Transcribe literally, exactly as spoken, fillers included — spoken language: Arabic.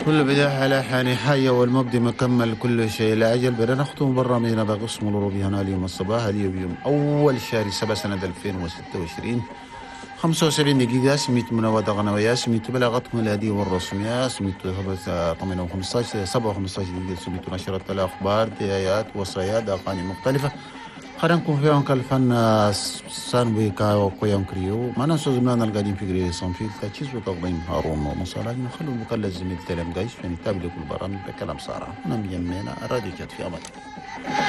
كل بداية على حاني حية والمبدي مكمل كل شيء لا أجل. بدنا نختم برامجنا بقسم الغروب هنا اليوم الصباح اليوم بيوم أول شهر سبعة سنة ألفين وستة وعشرين. خمسة وسبعين دقيقة سميت منودة غنوية سميت بلاغتكم الهدية والرسمية سميت ثمانية وخمسطعش سبعة وخمسطعش دقيقة سميت نشرة الأخبار دعايات وصايات أغاني مختلفة. خلينا نكون فيهم كالفن سانويكا وقيام كريو ما ننسى زملانا القاعدين في قرية صنفيل تجهيز وتقديم هارون ومصالح نخلوا المكلف زميل تلم قايش فنتابع كل برامج بكلام صارة نم يمينا الراديو جات في أمل.